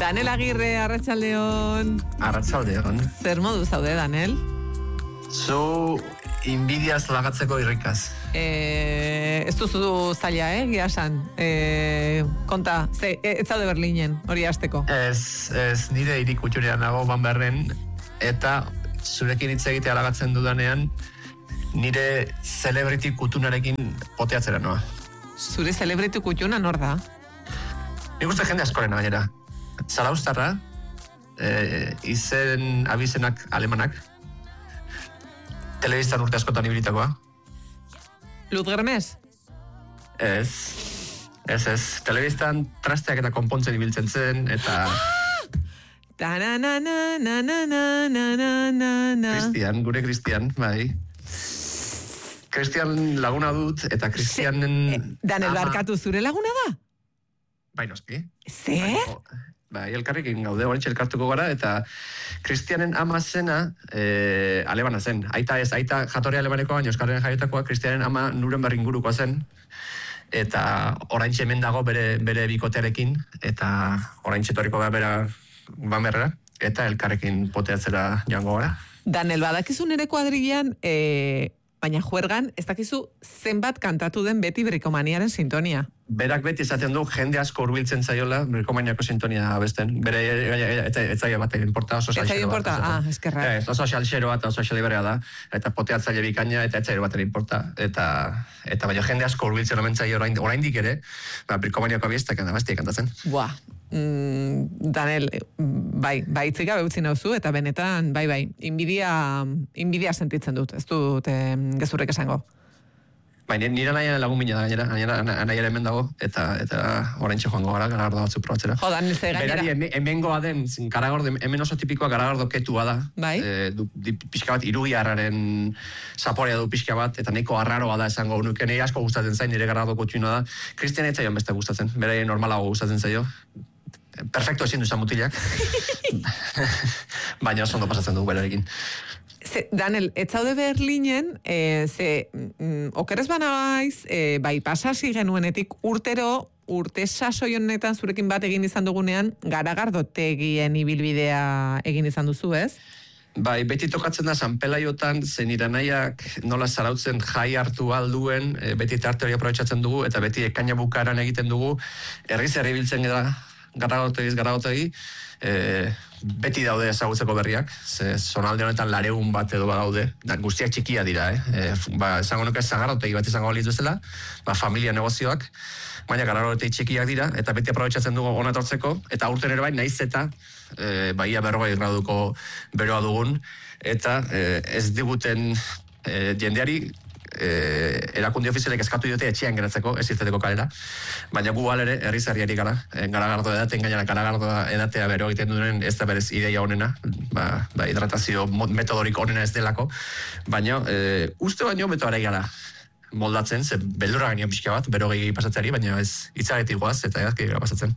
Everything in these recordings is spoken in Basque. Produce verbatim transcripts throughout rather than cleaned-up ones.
Danel Agirre, arratsaldeon. Arratsaldeon. Zer modu zaude, Danel? Zu inbidiaz lagatzeko irrikaz. Eh, ez duzu zaila, eh, giasan. Eh, konta, ze, ez zaude Berlinen, hori hasteko. Ez, ez nire hiri kutxunean nago Banberren, eta zurekin hitz egitea lagatzen dudanean, nire celebrity kutunarekin poteatzera noa. Zure celebrity kutuna nor da? Nik uste jende askorena gainera. Zarauztarra, eh, izen abizenak alemanak, telebistan urte askotan ibilitakoa. Luz Germes? Ez, ez ez, telebistan trasteak eta konpontzen ibiltzen zen, eta... Cristian, gure Cristian, bai. Cristian laguna dut, eta Cristianen... Danel, barkatu, zure laguna da? Bai, noski. Zer? Bai, elkarrekin gaude, horretxe elkartuko gara, eta Cristianen ama zena e, alemana zen. Aita ez, aita jatore alemaneko, baina Euskarren jaiotakoa, Cristianen ama Nuremberg ingurukoa zen, eta oraintxe hemen dago bere, bere bikotearekin, eta oraintxe toriko da bera Banberrera, eta elkarrekin poteatzera joango gara. Danel, badakizu nire kuadrilan, e, baina juergan, ez dakizu zenbat kantatu den beti Brikomaniaren sintonia. Berak beti esaten du jende asko hurbiltzen zaiola Brikomaniako sintonia abesten. Bere ez zaio bat importa oso salxero bat. Ez zaio importa, ah, eskerra. Ez, oso salxero bat, oso xaliberea da, eta poteatzaile bikaina, eta ez zaio bat importa. Eta, eta baina jende asko hurbiltzen omen zaio orain, oraindik ere, ba, Brikomaniako abiestak eta bastia kantatzen. Buah, mm, Danel, bai, bai itzika behutzi nauzu, eta benetan, bai, bai, inbidia, inbidia sentitzen dut, ez dut eh, gezurrek esango. Bai, nire nahian lagun bina da gainera, nahian hemen dago, eta, eta oraintxe joango gara, garagardo batzu probatzera. Jo, Danel, ze gainera... Berari hemengoa den, garagardo, hemen oso tipikoa garagardo ketua da. Bai. E, du, di, pixka bat, irugiarraren zaporea du pixka bat, eta neko arraroa da esango nuke, nire asko gustatzen zain, nire garagardo kutxuna da. Cristian ez zaion beste gustatzen, bere normalago gustatzen zaio. Perfecto ezin duzan mutilak. Baina oso ondo pasatzen dugu berarekin. Ze, Danel, ez zaude Berlinen, e, ze, mm, okerez banaiz, e, bai pasasi genuenetik urtero, urte sasoi honetan zurekin bat egin izan dugunean, garagardotegien ibilbidea egin izan duzu, ez? Bai, beti tokatzen da San Pelaiotan, zen iranaiak nola zarautzen jai hartu alduen, e, beti tarte hori aprobetxatzen dugu, eta beti ekaina bukaran egiten dugu, herriz herri biltzen gara, garagotegiz, garagotegi, e, beti daude ezagutzeko berriak, ze zonalde honetan lareun bat edo badaude, da, guztiak txikia dira, eh? E, ba, esango nuke zagarrotegi bat izango balitz bezala, ba, familia negozioak, baina garagotegi txikiak dira, eta beti aprobetxatzen dugu onatortzeko, eta urten ere bai, naiz eta, e, baia berrogei graduko beroa dugun, eta e, ez diguten e, jendeari, Eh, erakundi ofizialek eskatu diote etxean geratzeko, ez irteteko kalera, baina gu alere herrizarriari gara, eh, garagardo edaten gainera garagardo edatea bero egiten duen ez da berez ideia honena, ba, ba hidratazio metodorik honena ez delako, baina eh, uste baino beto arai gara moldatzen, ze beldurra gainean pixka bat, bero gehi pasatzeari, baina ez itzagetik goaz eta edazki gara pasatzen.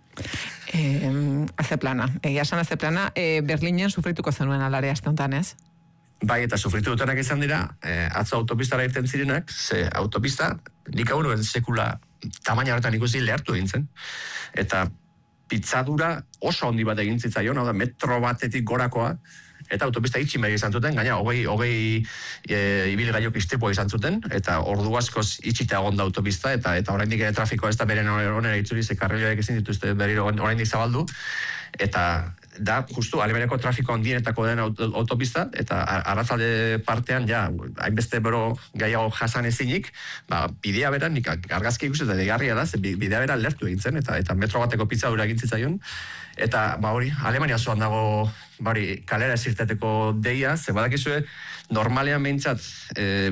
Eh, haze plana, egia esan haze plana, eh, Berlinen sufrituko zenuen alare aste honetan, ez? Bai, eta sufritu dutenak izan dira, eh, atzo autopistara irten zirenak, ze autopista, nik auruen sekula tamaina horretan ikusi lehartu egin zen. Eta pitzadura oso handi bat egin zitzaion, hau da, metro batetik gorakoa, eta autopista itxin behar izan zuten, gaina, hogei, hogei e, ibilgailok istripoa izan zuten, eta ordu askoz itxita egon da autopista, eta eta oraindik ere trafikoa ez da beren onera itzuri, ze karriloek ezin dituzte berriro oraindik zabaldu, eta da, justu, Alemaniako trafiko handienetako den autopista, eta arratzalde partean, ja, hainbeste bero gaiago jasan ezinik, ba, bidea bera, nik argazki ikusi eta degarria da, ze bidea bera lertu egin zen, eta, eta metro bateko pitzadura egin zitzaion, eta, ba hori, Alemania zoan dago, bari, kalera ez irteteko deia, ze badakizue, normalean behintzat, e,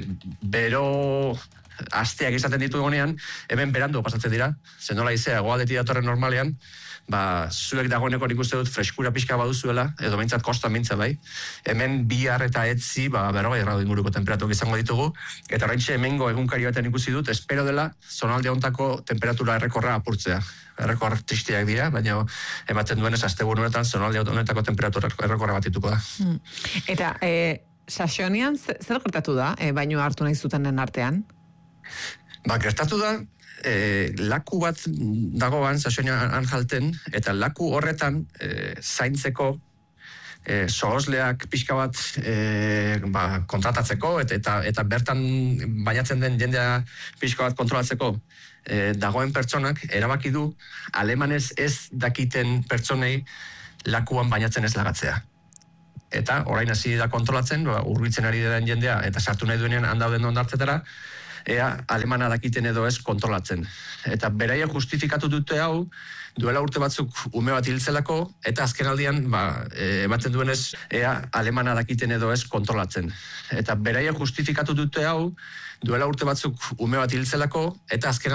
bero asteak izaten ditu egonean, hemen berandu pasatzen dira, ze nola izea, goaldetik datorren normalean, ba, zuek dagoeneko nik uste dut freskura pixka baduzuela, edo behintzat kostan behintzat bai, hemen bihar eta etzi, ba, berrogei gradu inguruko temperatuak izango ditugu, eta oraintxe hemengo egunkari batean ikusi dut, espero dela, zonalde hontako temperatura errekorra apurtzea. Errekor tristiak dira, baina ematen duenez asteburu honetan zonalde honetako temperatura errekorra bat dituko da. Hmm. Eta, e, Saxonian zer gertatu da, e, baino hartu nahi zutenen artean? Ba, gertatu da, e, laku bat dagoan, sasoian anjalten, eta laku horretan e, zaintzeko E, sohozleak pixka bat e, ba, kontratatzeko eta, eta eta bertan bainatzen den jendea pixka bat kontrolatzeko e, dagoen pertsonak erabaki du alemanez ez dakiten pertsonei lakuan bainatzen ez lagatzea. Eta orain hasi da kontrolatzen, ba, urbitzen ari den jendea eta sartu nahi duenean handauden ondartzetara, ea alemana dakiten edo ez kontrolatzen. Eta beraia justifikatu dute hau, duela urte batzuk ume bat hiltzelako, eta azkenaldian ba, e, ematen duenez, ea alemana dakiten edo ez kontrolatzen. Eta beraia justifikatu dute hau, duela urte batzuk ume bat hiltzelako, eta azken